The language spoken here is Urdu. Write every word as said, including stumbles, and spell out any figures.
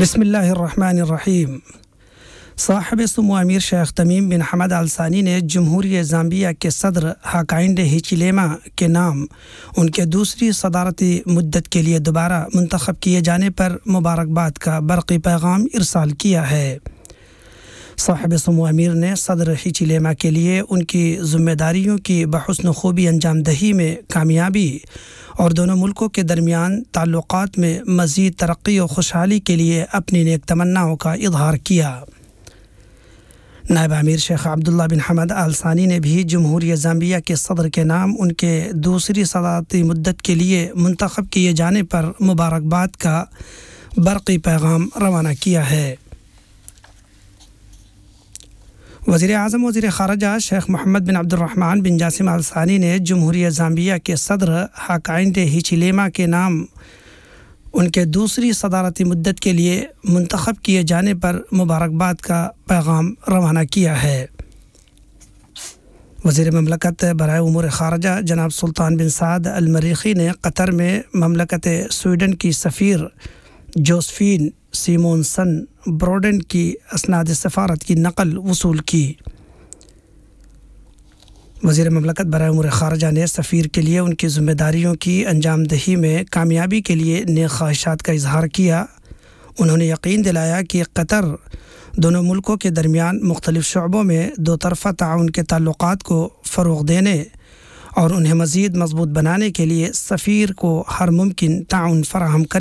بسم اللہ الرحمن الرحیم۔ صاحب سمو امیر شیخ تمیم بن حمد آل ثانی نے جمہوریہ زامبیا کے صدر ہاکائنڈے ہچیلیما کے نام ان کے دوسری صدارتی مدت کے لیے دوبارہ منتخب کیے جانے پر مبارکباد کا برقی پیغام ارسال کیا ہے۔ صاحب سمو امیر نے صدر ہچیلیما کے لیے ان کی ذمہ داریوں کی بحسن خوبی انجام دہی میں کامیابی اور دونوں ملکوں کے درمیان تعلقات میں مزید ترقی و خوشحالی کے لیے اپنی نیک تمناؤں کا اظہار کیا۔ نائب امیر شیخ عبداللہ بن حمد آل ثانی نے بھی جمہوریہ زامبیا کے صدر کے نام ان کے دوسری صدارتی مدت کے لیے منتخب کیے جانے پر مبارکباد کا برقی پیغام روانہ کیا ہے۔ وزیر اعظم وزیر خارجہ شیخ محمد بن عبد الرحمن بن جاسم آل ثانی نے جمہوریہ زامبیا کے صدر ہاکائنڈے ہچیلیما کے نام ان کے دوسری صدارتی مدت کے لیے منتخب کیے جانے پر مبارکباد کا پیغام روانہ کیا ہے۔ وزیر مملکت برائے امور خارجہ جناب سلطان بن سعد المریخی نے قطر میں مملکت سویڈن کی سفیر جوزفین سیمونسن بروڈن کی اسناد سفارت کی نقل وصول کی۔ وزیر مملکت برائے امور خارجہ نے سفیر کے لیے ان کی ذمہ داریوں کی انجام دہی میں کامیابی کے لیے نیک خواہشات کا اظہار کیا۔ انہوں نے یقین دلایا کہ قطر دونوں ملکوں کے درمیان مختلف شعبوں میں دو طرفہ تعاون کے تعلقات کو فروغ دینے اور انہیں مزید مضبوط بنانے کے لیے سفیر کو ہر ممکن تعاون فراہم کرے